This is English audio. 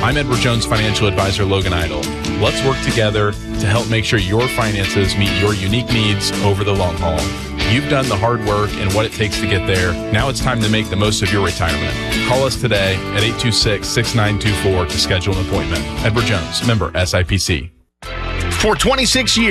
I'm Edward Jones financial advisor Logan Idle. Let's work together to help make sure your finances meet your unique needs over the long haul. You've done the hard work and what it takes to get there. Now it's time to make the most of your retirement. Call us today at 826-6924 to schedule an appointment. Edward Jones, member SIPC. For 26 years,